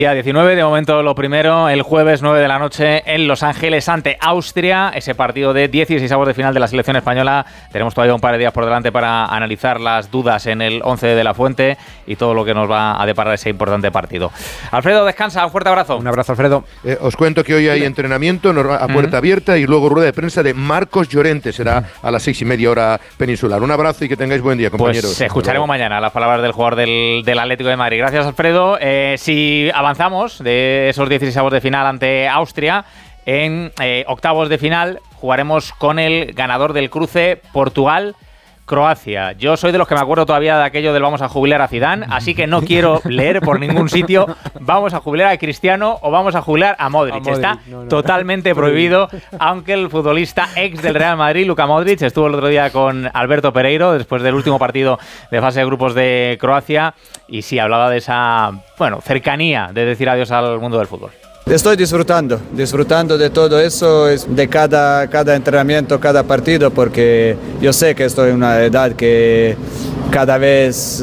Día 19, de momento lo primero, el jueves 9 de la noche en Los Ángeles ante Austria, ese partido de 16avos de final de la selección española. Tenemos todavía un par de días por delante para analizar las dudas en el 11 de la Fuente y todo lo que nos va a deparar ese importante partido. Alfredo, descansa, un fuerte abrazo. Un abrazo, Alfredo. Os cuento que hoy hay entrenamiento a puerta abierta y luego rueda de prensa de Marcos Llorente, será a las 6:30 hora peninsular. Un abrazo y que tengáis buen día, compañeros. Pues escucharemos mañana las palabras del jugador del Atlético de Madrid. Gracias, Alfredo. Si avanzamos de esos 16avos de final ante Austria, en octavos de final jugaremos con el ganador del cruce Portugal-Croacia. Yo soy de los que me acuerdo todavía de aquello del vamos a jubilar a Zidane, así que no quiero leer por ningún sitio vamos a jubilar a Cristiano o vamos a jubilar a Modric. Está totalmente prohibido, aunque el futbolista ex del Real Madrid, Luka Modric, estuvo el otro día con Alberto Pereiro después del último partido de fase de grupos de Croacia y sí hablaba de esa cercanía de decir adiós al mundo del fútbol. Estoy disfrutando de todo eso, de cada entrenamiento, cada partido, porque yo sé que estoy en una edad que cada vez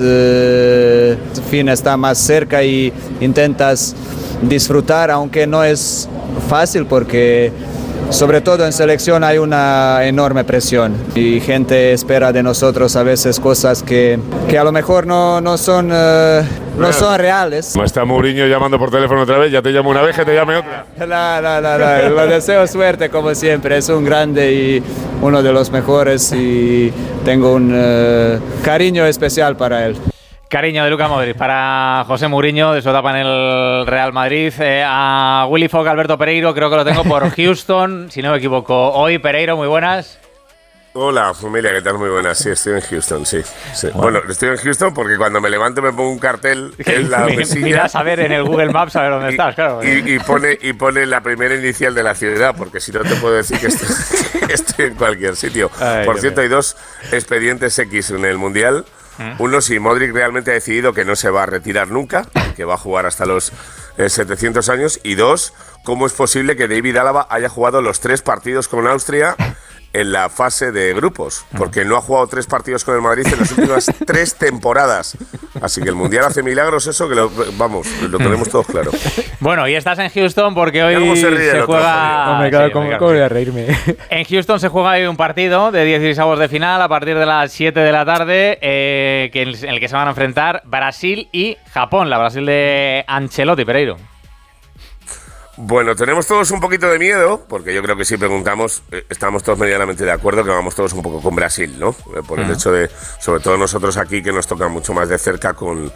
fin está más cerca y intentas disfrutar, aunque no es fácil porque sobre todo en selección hay una enorme presión y gente espera de nosotros a veces cosas que a lo mejor no son reales. Me está Mourinho llamando por teléfono otra vez, ya te llamo una vez, que te llame otra. No, le deseo suerte como siempre, es un grande y uno de los mejores y tengo un cariño especial para él. Cariño de Luka Modric para José Mourinho, de su etapa en el Real Madrid. A Willy Fogg, Alberto Pereiro, creo que lo tengo por Houston, si no me equivoco. Hoy, Pereiro, muy buenas. Hola, familia, ¿qué tal? Muy buenas. Sí, estoy en Houston, sí. Bueno, estoy en Houston porque cuando me levanto me pongo un cartel en la mesilla. Miras a ver en el Google Maps a ver dónde estás, claro. Y pone la primera inicial de la ciudad, porque si no te puedo decir que estoy en cualquier sitio. Por cierto, hay dos expedientes X en el Mundial. Uno, si Modric realmente ha decidido que no se va a retirar nunca, que va a jugar hasta los 700 años. Y dos, ¿cómo es posible que David Álava haya jugado los 3 partidos con Austria en la fase de grupos? Porque no ha jugado 3 partidos con el Madrid en las últimas 3 temporadas. Así que el Mundial hace milagros, eso que lo tenemos todos claro. Bueno, y estás en Houston porque hoy se juega... ¿Cómo voy a reírme? En Houston se juega hoy un partido de 16avos de final a partir de las 7 de la tarde en el que se van a enfrentar Brasil y Japón, la Brasil de Ancelotti, Pereiro. Bueno, tenemos todos un poquito de miedo, porque yo creo que si preguntamos, estamos todos medianamente de acuerdo que vamos todos un poco con Brasil, ¿no? Por el hecho de, sobre todo nosotros aquí, que nos toca mucho más de cerca con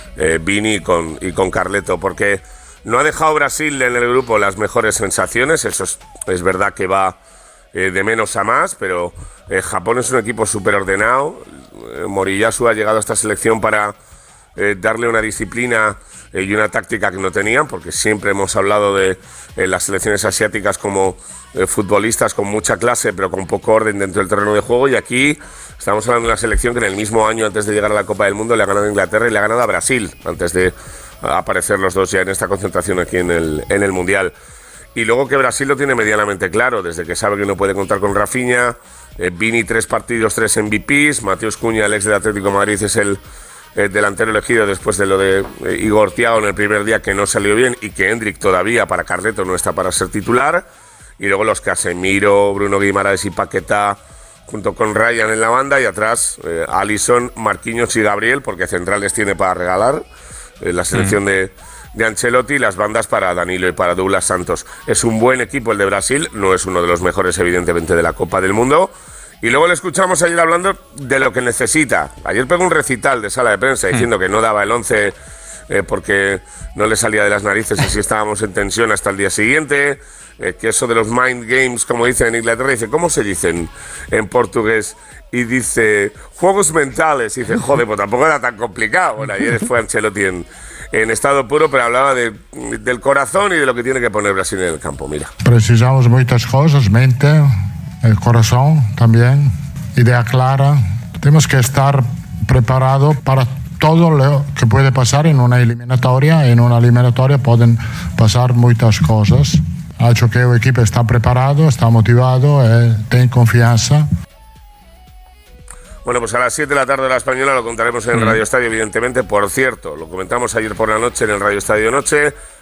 Vini y con Carleto, porque no ha dejado Brasil en el grupo las mejores sensaciones, eso es verdad que va de menos a más, pero Japón es un equipo súper ordenado. Moriyasu ha llegado a esta selección para darle una disciplina y una táctica que no tenían, porque siempre hemos hablado de las selecciones asiáticas como futbolistas con mucha clase pero con poco orden dentro del terreno de juego, y aquí estamos hablando de una selección que en el mismo año antes de llegar a la Copa del Mundo le ha ganado a Inglaterra y le ha ganado a Brasil antes de aparecer los dos ya en esta concentración aquí en el Mundial. Y luego que Brasil lo tiene medianamente claro, desde que sabe que no puede contar con Rafinha, Vini 3 partidos, 3 MVPs, Mateus Cunha, el ex del Atlético de Madrid, es el delantero elegido después de lo de Igor Thiago en el primer día, que no salió bien, y que Hendrik todavía para Carleto no está para ser titular. Y luego los Casemiro, Bruno Guimaraes y Paquetá junto con Ryan en la banda, y atrás Alisson, Marquinhos y Gabriel, porque centrales tiene para regalar la selección de Ancelotti, y las bandas para Danilo y para Douglas Santos. Es un buen equipo el de Brasil, no es uno de los mejores evidentemente de la Copa del Mundo. Y luego le escuchamos ayer hablando de lo que necesita. Ayer pegó un recital de sala de prensa diciendo que no daba el 11 porque no le salía de las narices y si estábamos en tensión hasta el día siguiente, que eso de los mind games, como dicen en Inglaterra, dice, ¿cómo se dicen en portugués? Y dice, juegos mentales. Y dice, joder, pues tampoco era tan complicado. Bueno, ayer fue Ancelotti en estado puro, pero hablaba del corazón y de lo que tiene que poner Brasil en el campo. Mira. Precisamos muchas cosas, mente, el corazón también, idea clara. Tenemos que estar preparados para todo lo que puede pasar en una eliminatoria. En una eliminatoria pueden pasar muchas cosas. Ha hecho que el equipo está preparado, está motivado, tiene confianza. Bueno, pues a las 7 de la tarde de la Española lo contaremos en el Radio Estadio, evidentemente. Por cierto, lo comentamos ayer por la noche en el Radio Estadio Noche.